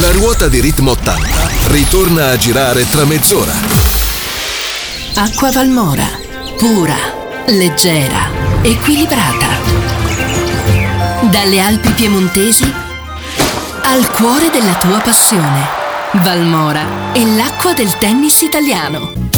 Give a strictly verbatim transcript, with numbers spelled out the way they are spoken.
La ruota di Ritmo ottanta ritorna a girare tra mezz'ora. Acqua Valmora, pura, leggera, equilibrata. Dalle Alpi piemontesi al cuore della tua passione. Valmora è l'acqua del tennis italiano.